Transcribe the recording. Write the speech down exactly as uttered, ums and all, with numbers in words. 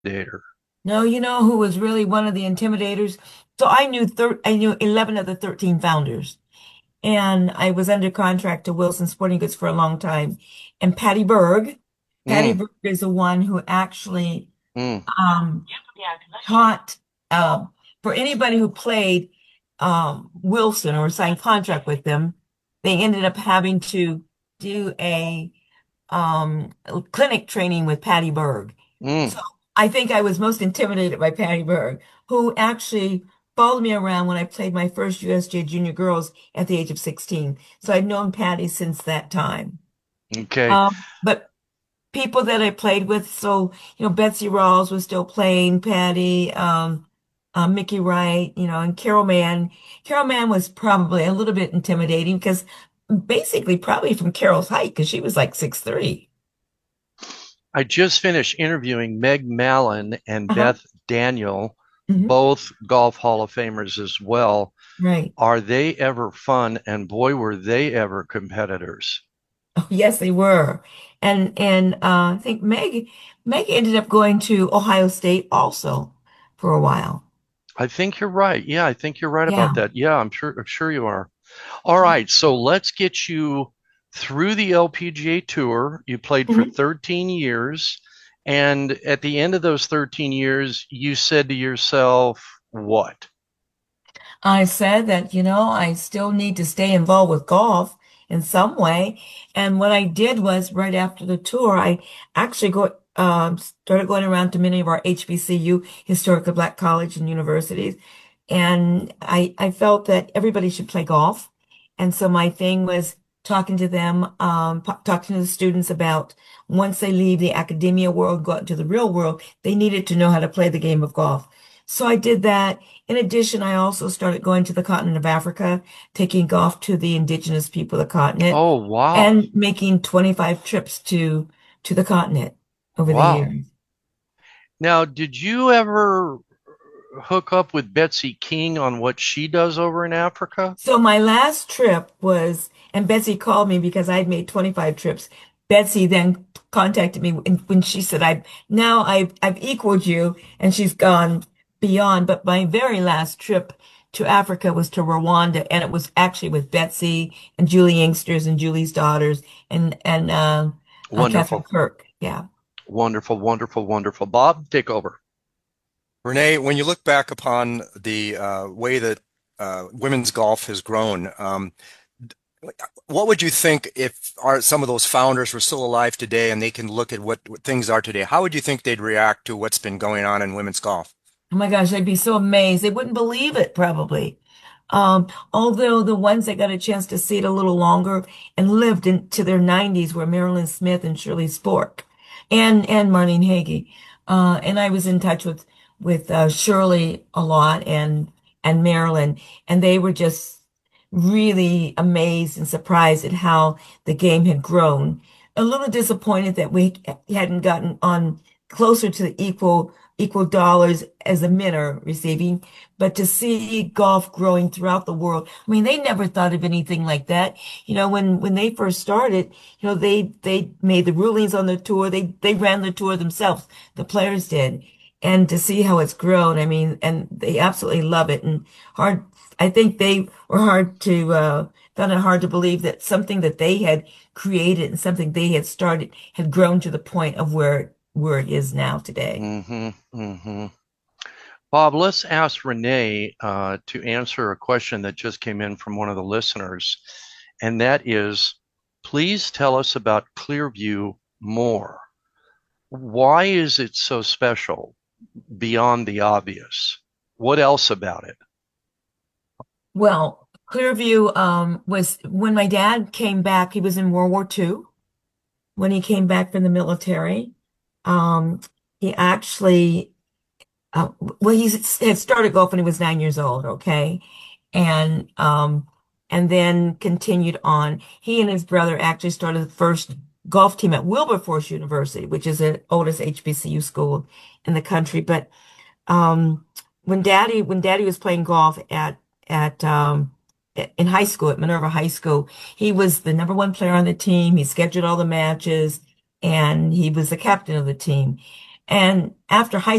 intimidator? No, you know who was really one of the intimidators? So I knew thir I knew eleven of the thirteen founders. And I was under contract to Wilson Sporting Goods for a long time. And Patty Berg, Patty Mm, Berg is the one who actually mm, um, taught um, for anybody who played um, Wilson or signed contract with them, they ended up having to do a um, clinic training with Patty Berg. So mm. I think I was most intimidated by Patty Berg, who actually followed me around when I played my first U S J Junior Girls at the age of sixteen. So I've known Patty since that time. Okay. Um, but people that I played with, so, you know, Betsy Rawls was still playing, Patty, um, uh, Mickey Wright, you know, and Carol Mann. Carol Mann was probably a little bit intimidating because basically probably from Carol's height, because she was like six three. I just finished interviewing Meg Mallon and Uh-huh. Beth Daniel, Hmm. both Golf Hall of Famers as well. Right. Are they ever fun? And boy, were they ever competitors. Oh, yes, they were. And and uh, I think Meg Meg ended up going to Ohio State also for a while. I think you're right. Yeah, I think you're right about Yeah. that. Yeah, I'm sure I'm sure you are. All right, so let's get you through the L P G A Tour. You played for Mhm. thirteen years, and at the end of those thirteen years, you said to yourself, what? I said that, you know, I still need to stay involved with golf in some way. And what I did was right after the tour, I actually go, um, started going around to many of our H B C U, historically black college and universities. And I, I felt that everybody should play golf. And so my thing was talking to them, um, p- talking to the students about once they leave the academia world, go out into the real world, they needed to know how to play the game of golf. So I did that. In addition, I also started going to the continent of Africa, taking golf to the indigenous people of the continent, Oh, wow. and making twenty-five trips to to the continent over the Wow. years. Now, did you ever hook up with Betsy King on what she does over in Africa? So my last trip was, and Betsy called me because I'd made twenty-five trips. Betsy then contacted me when when she said, "I now I've I've equaled you," and she's gone beyond. But my very last trip to Africa was to Rwanda, and it was actually with Betsy and Julie Inksters and Julie's daughters and and uh, uh, Catherine Wonderful. Kirk. Yeah. Wonderful, wonderful, wonderful. Bob, take over. Renee, when you look back upon the uh, way that uh, women's golf has grown, um, what would you think if our, some of those founders were still alive today and they can look at what, what things are today? How would you think they'd react to what's been going on in women's golf? Oh my gosh, they'd be so amazed. They wouldn't believe it, probably. Um, although the ones that got a chance to see it a little longer and lived into their nineties were Marilyn Smith and Shirley Spork and and Marlene Hagee. Uh, and I was in touch with with uh, Shirley a lot and and Marilyn, and they were just really amazed and surprised at how the game had grown. A little disappointed that we hadn't gotten on closer to the equal equal dollars as the men are receiving, but to see golf growing throughout the world, I mean, they never thought of anything like that. You know, when when they first started, you know, they they made the rulings on the tour. They they ran the tour themselves. The players did. And to see how it's grown, I mean, and they absolutely love it. And hard, I think they were hard to uh found it hard to believe that something that they had created and something they had started had grown to the point of where where it is now today. Mm-hmm, mm-hmm. Bob, let's ask Renee uh, to answer a question that just came in from one of the listeners, and that is, please tell us about Clearview more. Why is it so special beyond the obvious? What else about it? Well, Clearview um, was when my dad came back, he was in World War Two. When he came back from the military, um, he actually, uh, well, he had started golf when he was nine years old, okay? And um, and then continued on. He and his brother actually started the first golf team at Wilberforce University, which is the oldest H B C U school in the country. But um, when Daddy when Daddy was playing golf at at um, in high school at Minerva High School, he was the number one player on the team. He scheduled all the matches, and he was the captain of the team. And after high